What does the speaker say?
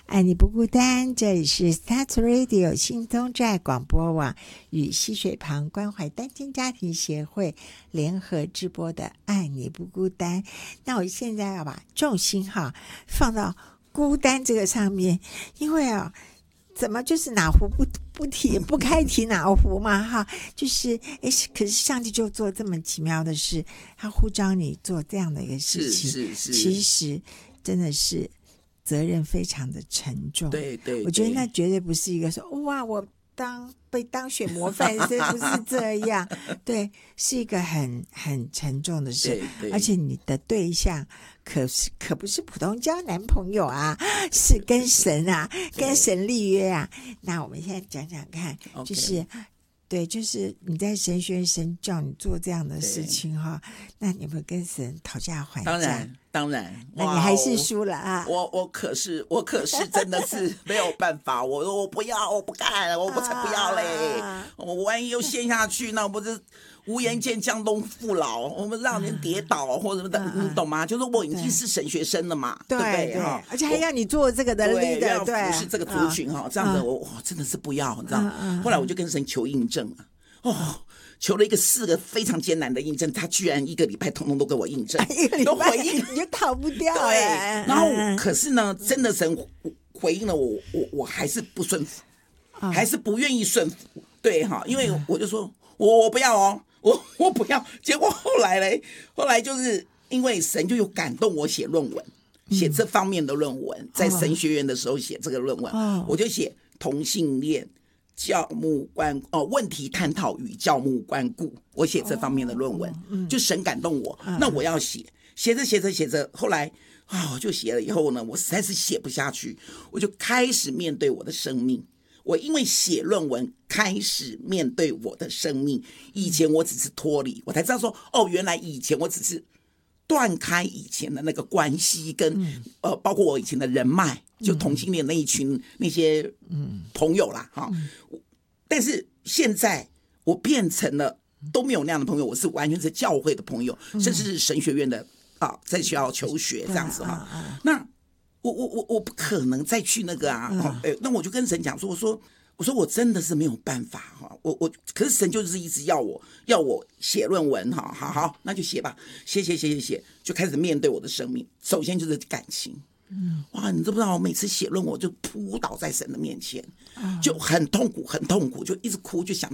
爱你不孤单，这里是 Start Radio 新宗寨广播网与溪水旁关怀单亲家庭协会联合直播的爱你不孤单。那我现在要把重心放到孤单这个上面，因为怎么就是哪壶不开提哪壶嘛就是可是上帝就做这么奇妙的事，他呼召你做这样的一个事情， 是其实真的是责任非常的沉重。 对， 我觉得那绝对不是一个说哇我被当选模范，这不是这样对，是一个很沉重的事。 对， 而且你的对象可不是普通交男朋友是跟神跟神立约那我们现在讲讲看就是对，就是你在神学院，神叫你做这样的事情那你有没有跟神讨价还价？ 当然， 那你还是输了我可是真的是没有办法，我不要，我不干，我才不要嘞！我万一又陷下去，那我不是无颜见江东父老，我们让人跌倒或者什么的，你懂吗？就是我已经是神学生了嘛，对不对？ 而且还要你做这个的 leader， 对，要服侍这个族群这样子我真的是不要，你知道？后来我就跟神求印证求了4个非常艰难的印证，他居然1个礼拜统统都给我印证，都回应， 你就逃不掉。 对，然后可是呢，真的神回应了我还是不顺服，还是不愿意顺服。对因为我就说我不要我不要。结果后来就是因为神就有感动我写论文，写这方面的论文，在神学院的时候写这个论文，我就写同性恋教牧关问题探讨与教牧关顾，我写这方面的论文，就神感动我，那我要写着，后来我就写了以后呢，我实在是写不下去，我就开始面对我的生命。我因为写论文开始面对我的生命，以前我只是脱离，我才知道说原来以前我只是断开以前的那个关系跟包括我以前的人脉，就同性恋那一群那些朋友啦但是现在我变成了都没有那样的朋友，我是完全是教会的朋友，甚至是神学院的在学校求学这样子那我不可能再去那个那我就跟神讲说，我说我真的是没有办法可是神就是一直要我写论文好，那就写吧，写，就开始面对我的生命。首先就是感情，你知不知道我每次写论文我就扑倒在神的面前，就很痛苦，就一直哭，就想